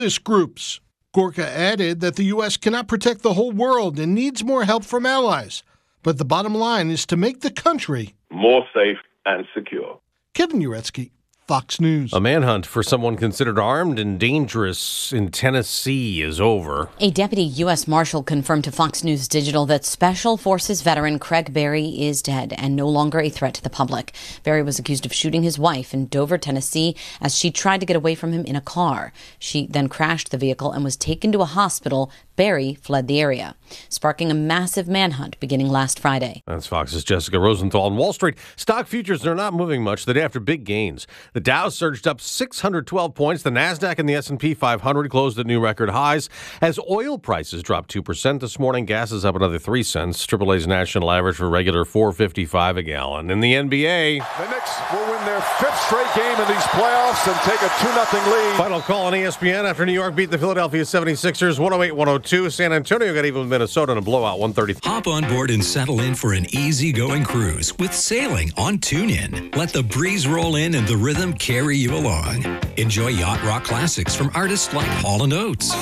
groups. Gorka added that the U.S. cannot protect the whole world and needs more help from allies. But the bottom line is to make the country more safe and secure. Kevin Uretsky, Fox News. A manhunt for someone considered armed and dangerous in Tennessee is over. A deputy U.S. Marshal confirmed to Fox News Digital that Special Forces veteran Craig Berry is dead and no longer a threat to the public. Berry was accused of shooting his wife in Dover, Tennessee, as she tried to get away from him in a car. She then crashed the vehicle and was taken to a hospital. Berry fled the area, sparking a massive manhunt beginning last Friday. That's Fox's Jessica Rosenthal. On Wall Street, stock futures are not moving much the day after big gains. The Dow surged up 612 points. The Nasdaq and the S&P 500 closed at new record highs. As oil prices dropped 2% this morning, gas is up another 3 cents. AAA's national average for regular $4.55 a gallon. In the NBA, the Knicks will win their 5th straight game in these playoffs and take a 2-0 lead. Final call on ESPN after New York beat the Philadelphia 76ers 108-102. San Antonio got even with Minnesota in a blowout 130. Hop on board and settle in for an easygoing cruise with sailing on TuneIn. Let the breeze roll in and the rhythm carry you along. Enjoy yacht rock classics from artists like Hall & Oates,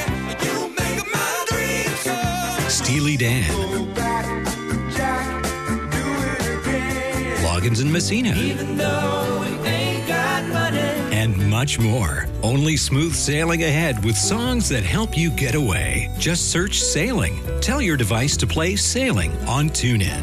Steely Dan, Loggins and Messina, and much more. Only smooth sailing ahead with songs that help you get away. Just search Sailing. Tell your device to play Sailing on TuneIn.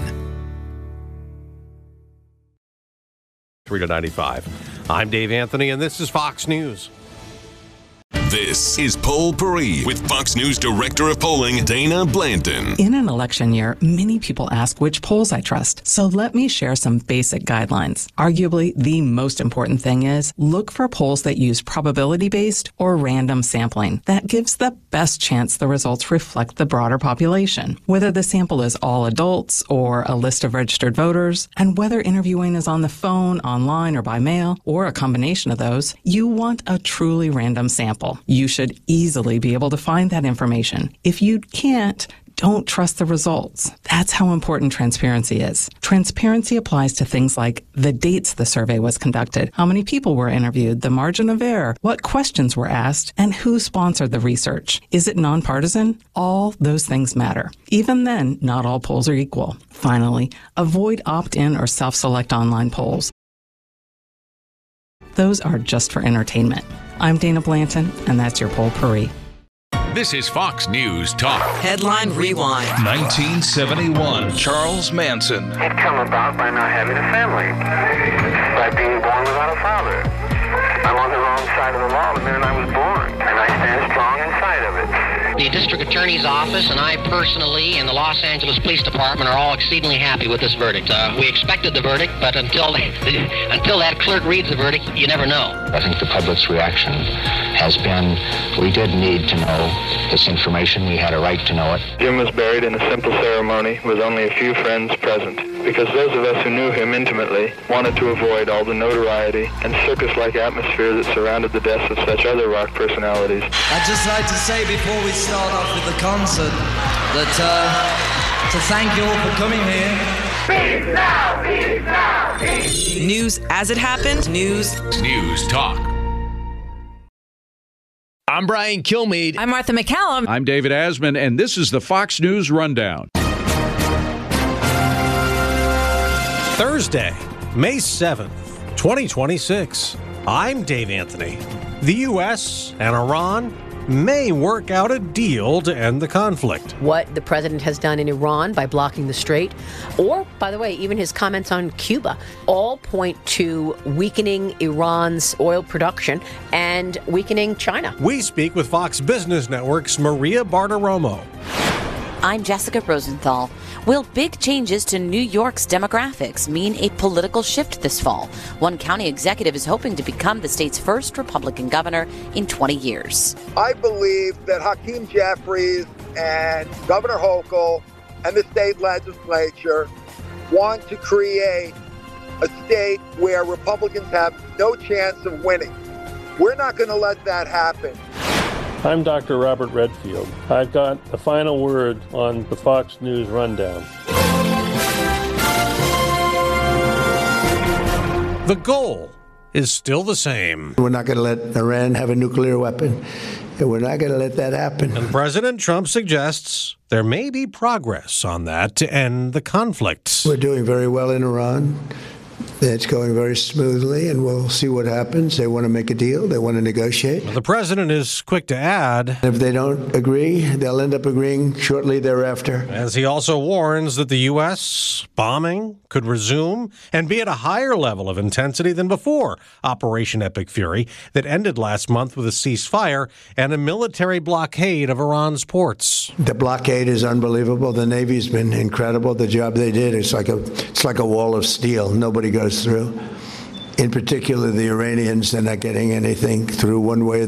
3 to 95. I'm Dave Anthony, and this is Fox News. This is Poll Paris with Fox News Director of Polling, Dana Blanton. In an election year, many people ask which polls I trust. So let me share some basic guidelines. Arguably, the most important thing is look for polls that use probability-based or random sampling. That gives the best chance the results reflect the broader population. Whether the sample is all adults or a list of registered voters, and whether interviewing is on the phone, online, or by mail, or a combination of those, you want a truly random sample. You should easily be able to find that information. If you can't, don't trust the results. That's how important transparency is. Transparency applies to things like the dates the survey was conducted, how many people were interviewed, the margin of error, what questions were asked, and who sponsored the research. Is it nonpartisan? All those things matter. Even then, not all polls are equal. Finally, avoid opt-in or self-select online polls. Those are just for entertainment. I'm Dana Blanton, and that's your Poll Paris. This is Fox News Talk. Headline Rewind. 1971. Charles Manson. It come about by not having a family, by being born without a father. I'm on the wrong side of the law the minute I was born, and I stand strong inside of it. The district attorney's office and I personally and the Los Angeles Police Department are all exceedingly happy with this verdict. We expected the verdict, but until that clerk reads the verdict, you never know. I think the public's reaction has been, we did need to know this information. We had a right to know it. Jim was buried in a simple ceremony with only a few friends present, because those of us who knew him intimately wanted to avoid all the notoriety and circus-like atmosphere that surrounded the deaths of such other rock personalities. I'd just like to say before we start off with the concert that to thank you all for coming here. Peace now, peace now, peace. News as it happened. News Talk. I'm Brian Kilmeade. I'm Martha McCallum. I'm David Asman, and this is the Fox News Rundown. Thursday, May 7th, 2026. I'm Dave Anthony. The U.S. and Iran may work out a deal to end the conflict. What the president has done in Iran by blocking the strait, or, by the way, even his comments on Cuba, all point to weakening Iran's oil production and weakening China. We speak with Fox Business Network's Maria Bartiromo. I'm Jessica Rosenthal. Will big changes to New York's demographics mean a political shift this fall? One county executive is hoping to become the state's first Republican governor in 20 years. I believe that Hakeem Jeffries and Governor Hochul and the state legislature want to create a state where Republicans have no chance of winning. We're not going to let that happen. I'm Dr. Robert Redfield. I've got the final word on the Fox News Rundown. The goal is still the same. We're not going to let Iran have a nuclear weapon. and we're not going to let that happen. And President Trump suggests there may be progress on that to end the conflict. We're doing very well in Iran. It's going very smoothly, and we'll see what happens. They want to make a deal. They want to negotiate. The president is quick to add, if they don't agree, they'll end up agreeing shortly thereafter. As he also warns that the U.S. bombing could resume and be at a higher level of intensity than before Operation Epic Fury that ended last month with a ceasefire and a military blockade of Iran's ports. The blockade is unbelievable. The Navy's been incredible. The job they did, it's like a wall of steel. Nobody goes through. In particular, the Iranians, they're not getting anything through one way or